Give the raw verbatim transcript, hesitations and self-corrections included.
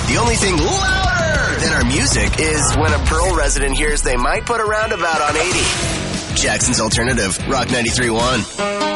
The only thing louder than our music is when a Pearl resident hears they might put a roundabout on eighty. Jackson's Alternative, Rock ninety-three point one.